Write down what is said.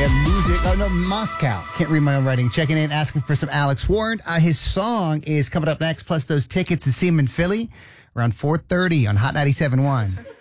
Yeah, music. Oh, no, Moscow. Can't read my own writing. Checking in, asking for some Alex Warren. His song is coming up next, plus those tickets to see him in Philly around 4:30 on Hot 97.1.